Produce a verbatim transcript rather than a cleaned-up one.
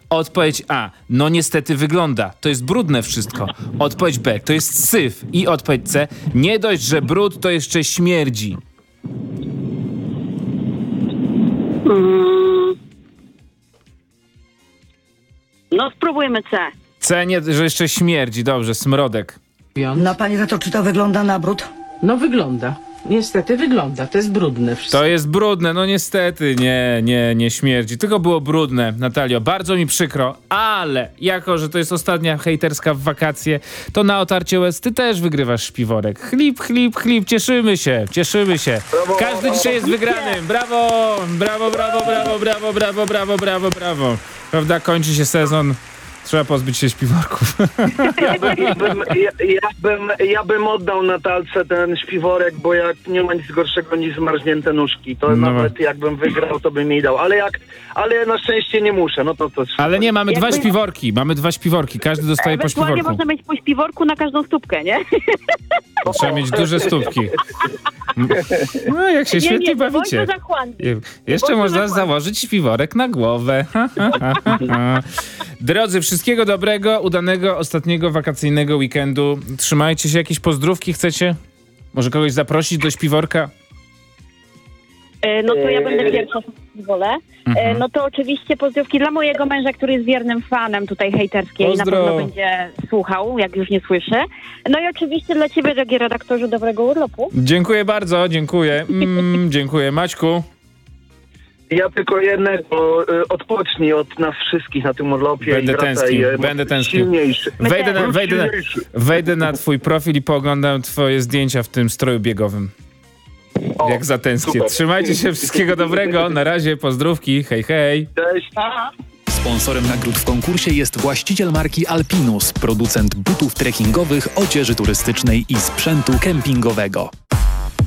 Odpowiedź A. No niestety wygląda. To jest brudne wszystko. Odpowiedź B. To jest syf. I odpowiedź C. Nie dość, że brud, to jeszcze śmierdzi. Mm. No spróbujmy C. C, nie, że jeszcze śmierdzi. Dobrze, smrodek. No pani za to, czy to wygląda na brud? No wygląda. Niestety wygląda. To jest brudne wszystko. To jest brudne, no niestety, nie, nie, nie śmierdzi. Tylko było brudne, Natalio. Bardzo mi przykro, ale jako, że to jest ostatnia hejterska w wakacje, to na otarcie łez ty też wygrywasz śpiworek. Chlip, chlip, chlip, cieszymy się, cieszymy się. Każdy dzisiaj jest wygranym. Brawo, brawo, brawo, brawo, brawo, brawo, brawo, brawo, brawo. Prawda, kończy się sezon. Trzeba pozbyć się śpiworków. Ja bym, ja, bym, ja, ja, bym, ja bym oddał Natalce ten śpiworek, bo jak nie ma nic gorszego niż zmarznięte nóżki, to No. nawet jakbym wygrał, to bym jej dał. Ale jak, ale na szczęście nie muszę, no to to... Ale nie, mamy dwa Jakby- śpiworki. Mamy dwa śpiworki. Każdy dostaje po Ewentualnie śpiworku. można mieć po śpiworku na każdą stópkę, nie? Trzeba mieć duże stópki. No, jak się Nie, świetnie nie, bawicie. bądźmy zachłanni. Je- Jeszcze Bądźmy można zachłanni. założyć śpiworek na głowę. Ha, ha, ha, ha, ha. Drodzy, wszystkiego dobrego, udanego ostatniego wakacyjnego weekendu. Trzymajcie się, jakieś pozdrówki chcecie? Może kogoś zaprosić do śpiworka? E, No to ja będę pierwsza, wolę. E, No to oczywiście pozdrówki dla mojego męża, który jest wiernym fanem tutaj hejterskiej. Na Pozdro. pewno będzie słuchał, jak już nie słyszy. No i oczywiście dla ciebie, drogi redaktorze, dobrego urlopu. Dziękuję bardzo, dziękuję. Mm, dziękuję. Maćku? Ja tylko jednego, y, odpocznij od nas wszystkich na tym urlopie. Będę i wracaj, tęsknił, y, będę tęsknił. Silniejszy. Wejdę na, wejdę, na, Silniejszy. wejdę na twój profil i pooglądam twoje zdjęcia w tym stroju biegowym. O, Jak zatęsknię. super. Trzymajcie się, wszystkiego dobrego. Na razie, pozdrówki. Hej, hej. Cześć. Sponsorem nagród w konkursie jest właściciel marki Alpinus, producent butów trekkingowych, odzieży turystycznej i sprzętu kempingowego.